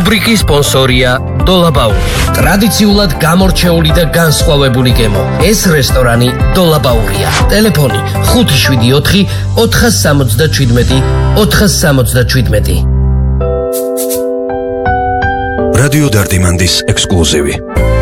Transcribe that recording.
რუბრიკის სპონსორია დოლაბაური. ტრადიციულად გამორჩეული და განსხვავებული გემო. ეს რესტორანი დოლაბაურია. ტელეფონი 574 467 467. რადიო დარდიმანდის ექსკლუზივი.